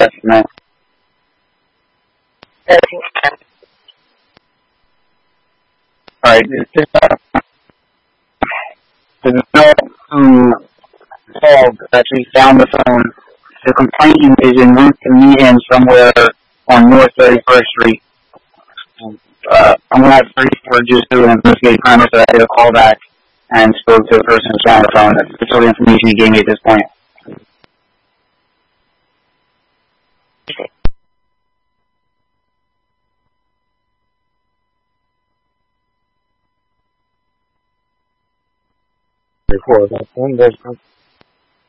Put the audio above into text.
estimate. Alright, the adult who called actually found the phone. The complainant is in route to meet him somewhere on North 31st Street. I'm going to have 34 just do an investigative crime, so I did a call back and spoke to the person who found the phone. That's the sort of information he gave me at this point. Record that one.